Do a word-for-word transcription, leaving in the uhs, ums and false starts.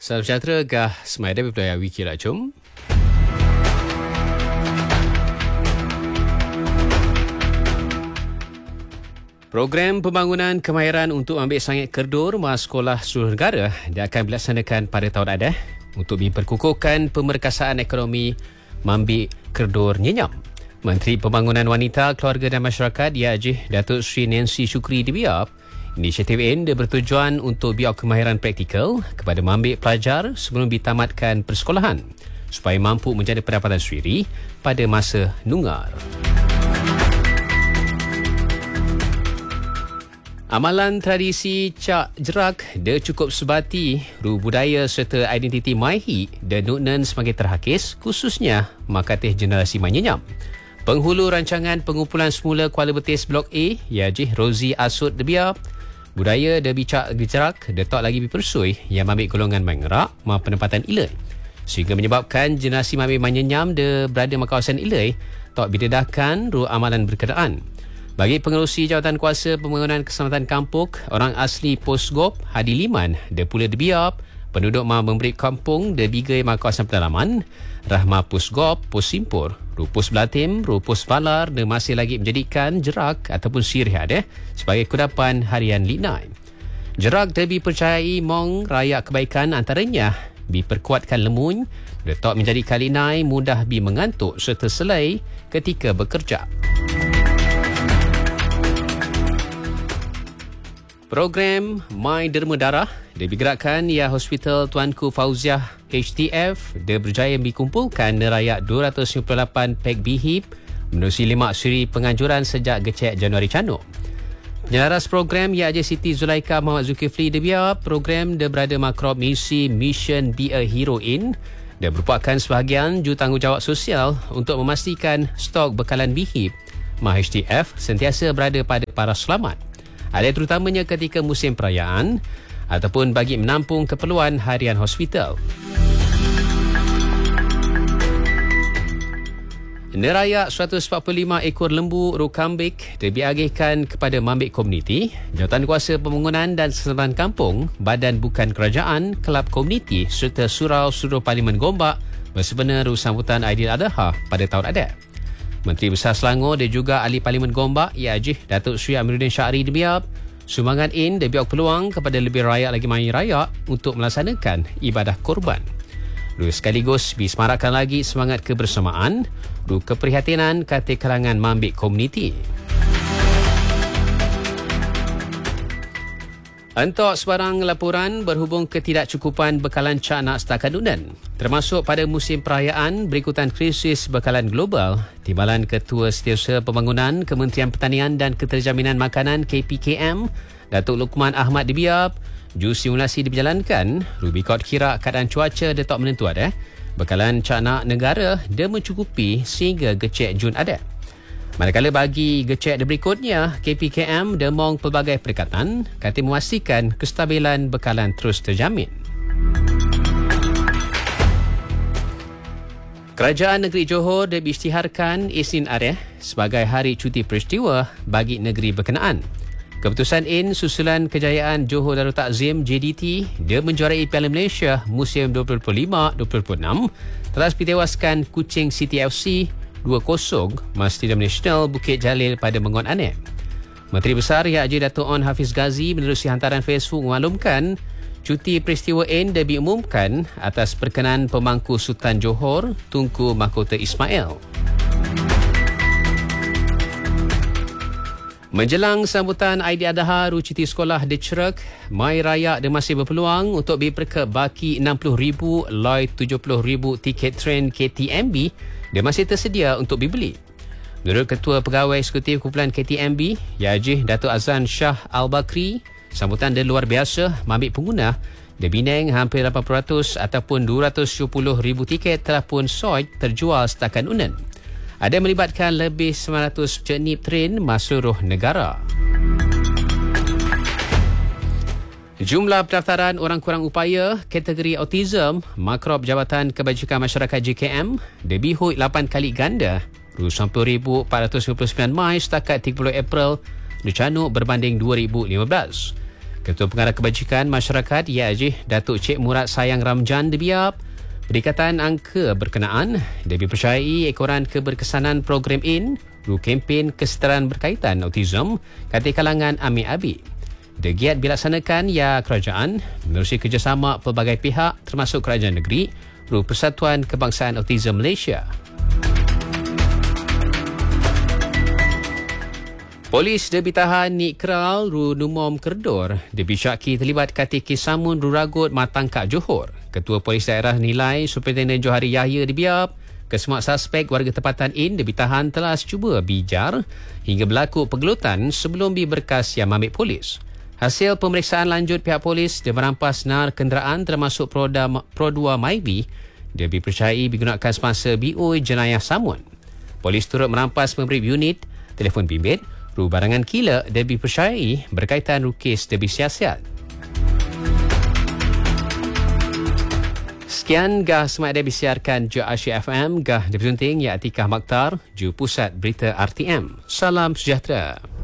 Salam sejahtera gah semai dari Budaya Wiki Racum. Program pembangunan kemahiran untuk ambil sangit kerdur mas sekolah seluruh negara dia akan dilaksanakan pada tahun adah untuk memperkukuhkan pemerkasaan ekonomi mambil kerdur nyenyam. Menteri Pembangunan Wanita, Keluarga dan Masyarakat I A J Datuk Seri Nancy Shukri dibiak inisiatif ini bertujuan untuk biak kemahiran praktikal kepada mambil pelajar sebelum ditamatkan persekolahan supaya mampu menjadi pendapatan sendiri pada masa nungar. Amalan tradisi cak jerak dia cukup sebati ru budaya serta identiti Maihi dan nuknen sebagai terhakis khususnya makatih generasi Manyenyam. Penghulu rancangan pengumpulan semula Kuala Betis Blok A, Yajih Rozi Asud Debia, budaya dia bicak jerak dia tak lagi dipersui yang ambil golongan mengerak ma penempatan ilai. Sehingga menyebabkan generasi ambil Manyenyam dia berada di kawasan ilai tak bidedahkan ru amalan berkenaan. Bagi pengerusi Jawatan Kuasa Pembangunan Keselamatan Kampung, orang asli Posgop, Hadi Liman, dia pula dibiap, penduduk mahu memberi kampung dia bigai mahu kawasan pedalaman, Rahma Posgop, Posimpur, Rupus Belatim, Rupus Valar, dia masih lagi menjadikan jerak ataupun sirih ada sebagai kudapan harian Linai. Jerak dia dipercayai mong rayak kebaikan antaranya, diperkuatkan lemuny, dia tak menjadikan Linai mudah bi mengantuk serta selai ketika bekerja. Program My Derma Darah dia bergerakkan ia Hospital Tuanku Fauziah H T F dia berjaya dikumpulkan nerayak dua ratus lima puluh lapan pek B H I P menerusi lima siri penganjuran sejak gecek Januari Canuk. Penyelaras program I A J Siti Zulaika Muhammad Zulkifli dia biar program dia berada makrab misi Mission Be a Hero In dia merupakan sebahagian jurutanggungjawab sosial untuk memastikan stok bekalan B H I P M A H T F sentiasa berada pada para selamat. Ada terutamanya ketika musim perayaan ataupun bagi menampung keperluan harian hospital. Nerayak seratus empat puluh lima ekor lembu rukambik diagihkan kepada mambik komuniti, Jawatan Kuasa Pembangunan dan Keselamatan Kampung, Badan Bukan Kerajaan, Kelab Komuniti serta Surau Suruh Parlimen Gombak bersebenar sambutan Aidiladha pada tahun adat. Menteri Besar Selangor dan juga Ahli Parlimen Gombak I A J Datuk Seri Amiruddin Syahri dibiak sumbangan in dibiak peluang kepada lebih rakyat lagi main rakyat untuk melaksanakan ibadah korban. Dua sekaligus disemarakkan lagi semangat kebersamaan, dua keprihatinan kata kalangan mambik komuniti. Untuk sebarang laporan berhubung ketidakcukupan bekalan canak setakat dunan, termasuk pada musim perayaan berikutan krisis bekalan global, Timbalan Ketua Setiausaha Pembangunan Kementerian Pertanian dan Keterjaminan Makanan K P K M, Datuk Lukman Ahmad dibiap, juru simulasi diberjalankan, Rubikot kira keadaan cuaca dia tak menentu ada. Bekalan canak negara dia mencukupi sehingga gecek Jun ada. Manakala bagi gecek berikutnya, K P K M demong pelbagai perikatan kata memastikan kestabilan bekalan terus terjamin. Kerajaan Negeri Johor diisytiharkan Isnin Arif sebagai hari cuti peristiwa bagi negeri berkenaan. Keputusan ini susulan kejayaan Johor Darul Takzim J D T dia menjuarai Piala Malaysia musim dua ribu dua puluh lima dua ribu dua puluh enam telah ditewaskan Kuching City F C dua kosong Mas Stadium Nasional Bukit Jalil pada Mengon Anem. Menteri Besar I A J Datuk On Hafiz Ghazi menerusi hantaran Facebook memaklumkan cuti peristiwa N dah diumumkan atas perkenan pemangku Sultan Johor Tunku Mahkota Ismail. Menjelang sambutan Aidiladha ru cuti sekolah di Cerak, Mai Raya dia masih berpeluang untuk diperke baki enam puluh ribu loi tujuh puluh ribu tiket tren K T M B dia masih tersedia untuk dibeli. Menurut Ketua Pegawai Eksekutif Kumpulan K T M B, Yajih Datuk Azlan Shah Al-Bakri, sambutan dia luar biasa mambil pengguna. Dia bineng hampir lapan puluh peratus ataupun dua ratus tujuh puluh ribu tiket telah pun sold terjual setakat unan. Ada melibatkan lebih sembilan ratus jenip tren seluruh negara. Jumlah pendaftaran orang kurang upaya kategori autism Makrab Jabatan Kebajikan Masyarakat J K M dibihut lapan kali ganda dua puluh ribu empat ratus lima puluh sembilan Mai setakat tiga puluh April di Canuk berbanding dua ribu lima belas. Ketua Pengarah Kebajikan Masyarakat Y A J Datuk Cik Murad Sayang Ramjan dibiap. Perikatan angka berkenaan dipercayai ekoran keberkesanan program I N ru kempen kesetaraan berkaitan autism kati kalangan ambil-abik. Degiat dilaksanakan ya kerajaan menerusi kerjasama pelbagai pihak termasuk kerajaan negeri ru Persatuan Kebangsaan Autism Malaysia. Polis debi tahan Nik Keral ru Numom Kerdor dibisyaki terlibat kati kes samun ru ragut Matangkak Johor. Ketua Polis Daerah nilai Superintendent Johari Yahya dibiap. Kesemua suspek warga tempatan I N debi tahan telah cuba bijar hingga berlaku pergelutan sebelum berkas yang ambil polis. Hasil pemeriksaan lanjut pihak polis dia merampas nar kenderaan termasuk Pro dua Myvi dia dipercayai digunakan semasa B O jenayah samun. Polis turut merampas pemberi unit, telefon bimbit, ru barangan kila dan dipercayai berkaitan ru kes debi siasat. Sekian gah semak ada disiarkan Ju Asyik F M, gah dipersunting ya Atikah Maktar, Ju Pusat Berita R T M. Salam sejahtera.